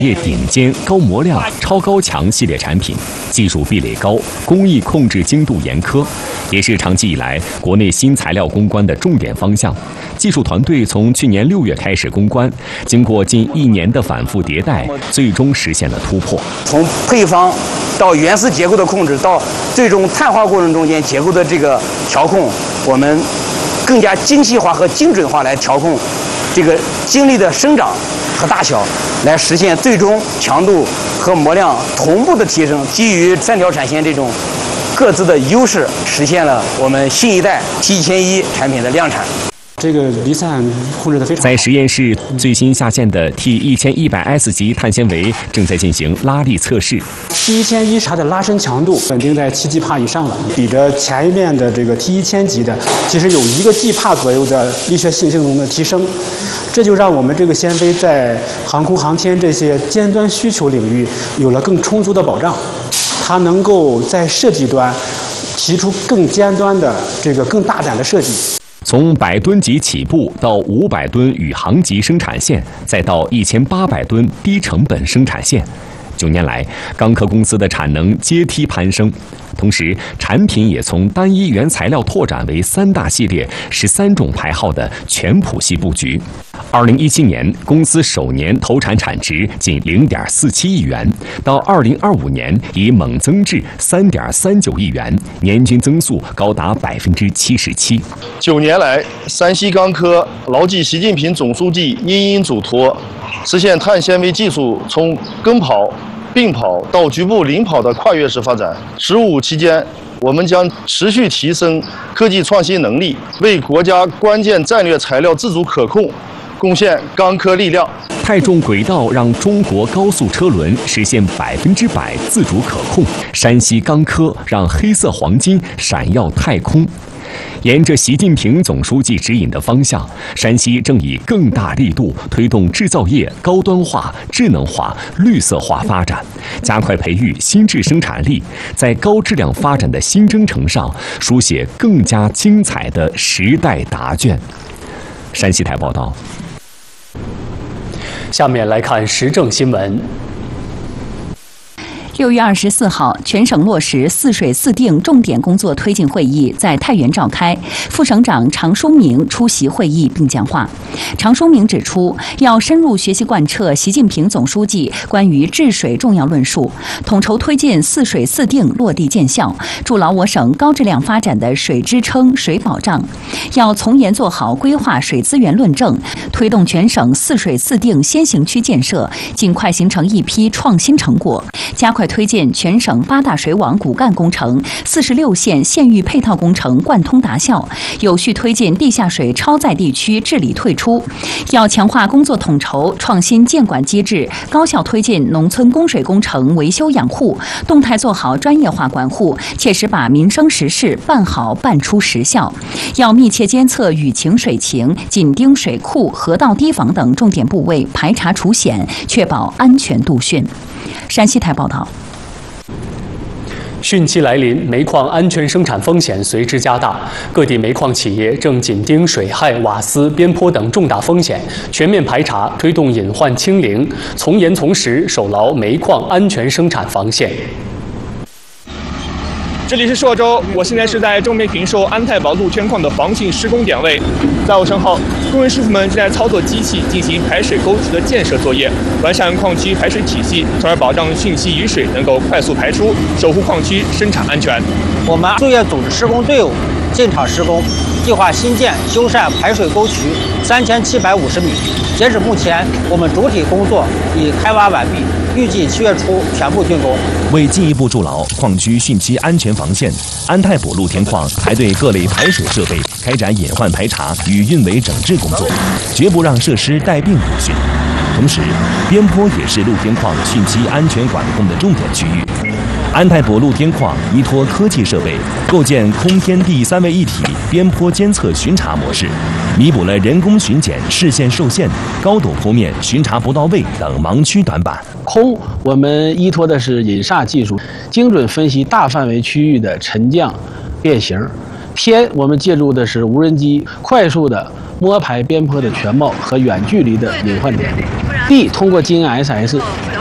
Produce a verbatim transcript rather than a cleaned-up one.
业顶尖高模量、超高强系列产品，技术壁垒高，工艺控制精度严苛，也是长期以来国内新材料攻关的重点方向。技术团队从去年六月开始攻关，经过近一年的反复迭代，最终实现了突破。 从配方到原丝结构的控制，到最终碳化过程中间结构的这个调控，我们更加精细化和精准化来调控这个晶粒的生长和大小，来实现最终强度和模量同步的提升。基于三条产线这种各自的优势，实现了我们新一代 T 一千一产品的量产。 这个离散控制的非常好。 在实验室最新下线的 T 一千一百 S 级碳纤维正在进行拉力测试。 T 一千一它的拉伸强度稳定在七 G 帕以上了，比着前一面的这个 T 一千级的，其实有一个 G 帕左右的力学性性能的提升，这就让我们这个纤维在航空航天这些尖端需求领域有了更充足的保障。它能够在设计端提出更尖端的这个更大胆的设计。 从百吨级起步到五百吨宇航级生产线，再到一千八百吨低成本生产线，九年来，钢科公司的产能阶梯攀升，同时产品也从单一原材料拓展为三大系列、十三种牌号的全谱系布局。二零一七年，公司首年投产产值仅零点四七亿元，到二零二五年已猛增至三点三九亿元，年均增速高达百分之七十七。 九年来，山西钢科牢记习近平总书记殷殷嘱托，实现碳纤维技术从跟跑、并跑到局部领跑的跨越式发展。十五期间，我们将持续提升科技创新能力，为国家关键战略材料自主可控贡献钢科力量。 太重轨道让中国高速车轮实现百分之百自主可控，山西钢科让黑色黄金闪耀太空。沿着习近平总书记指引的方向，山西正以更大力度推动制造业高端化、智能化、绿色化发展，加快培育新质生产力，在高质量发展的新征程上书写更加精彩的时代答卷。山西台报道。 下面来看时政新闻。 六月二十四号，全省落实“四水四定”重点工作推进会议在太原召开，副省长常书明出席会议并讲话。常书明指出，要深入学习贯彻习近平总书记关于治水重要论述，统筹推进“四水四定”落地见效，筑牢我省高质量发展的水支撑、水保障。要从严做好规划水资源论证，推动全省“四水四定”先行区建设尽快形成一批创新成果，加快推进全省八大水网骨干工程、四十六线县域配套工程贯通达效，有序推进地下水超载地区治理退出。要强化工作统筹，创新监管机制，高效推进农村供水工程维修养护，动态做好专业化管护，切实把民生实事办好办出实效。要密切监测雨情水情，紧盯水库、河道堤防等重点部位，排查除险，确保安全度汛。山西台报道。 汛期来临，煤矿安全生产风险随之加大，各地煤矿企业正紧盯水害、瓦斯、边坡等重大风险，全面排查，推动隐患清零，从严从实守牢煤矿安全生产防线。 这里是朔州，我现在是在中煤平寿安泰堡路圈矿的防汛施工点位，在我身后，工人师傅们正在操作机器进行排水沟渠的建设作业，完善矿区排水体系，从而保障汛期雨水能够快速排出，守护矿区生产安全。 我们作业组织施工队伍进场施工，计划新建修缮排水沟渠三千七百五十米。截止目前，我们主体工作已开挖完毕，预计七月初全部竣工。 为进一步筑牢矿区汛期安全防线，安泰堡露天矿还对各类排水设备开展隐患排查与运维整治工作，绝不让设施带病补汛。同时，边坡也是露天矿汛期安全管控的重点区域。安泰堡露天矿依托科技设备，构建空天地三位一体边坡监测巡查模式，弥补了人工巡检视线受限、高陡坡面巡查不到位等盲区短板。 空，我们依托的是引煞技术，精准分析大范围区域的沉降变形。天，我们借助的是无人机，快速的摸排边坡的全貌和远距离的隐患点。 地通过基因 S S。